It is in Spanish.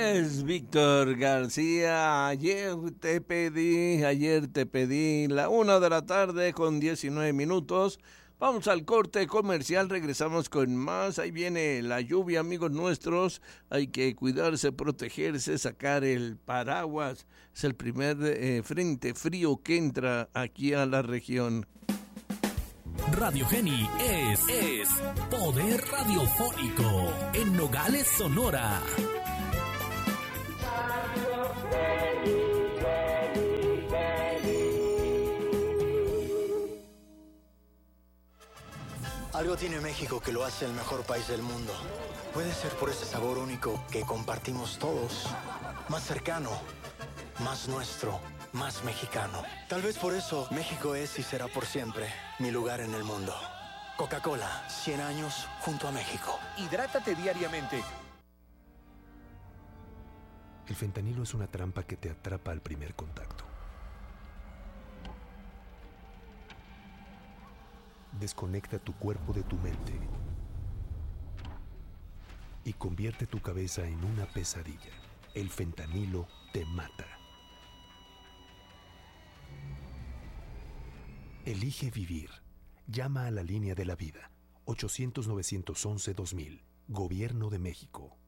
Es Víctor García. Ayer te pedí, la 1:19 p.m. Vamos al corte comercial, regresamos con más. Ahí viene la lluvia, amigos nuestros. Hay que cuidarse, protegerse, sacar el paraguas. Es el primer frente frío que entra aquí a la región. Radio Geni es poder radiofónico en Nogales, Sonora. Algo tiene México que lo hace el mejor país del mundo. Puede ser por ese sabor único que compartimos todos. Más cercano, más nuestro, más mexicano. Tal vez por eso México es y será por siempre mi lugar en el mundo. Coca-Cola, 100 años junto a México. Hidrátate diariamente. El fentanilo es una trampa que te atrapa al primer contacto. Desconecta tu cuerpo de tu mente y convierte tu cabeza en una pesadilla. El fentanilo te mata. Elige vivir. Llama a la línea de la vida. 800-911-2000. Gobierno de México.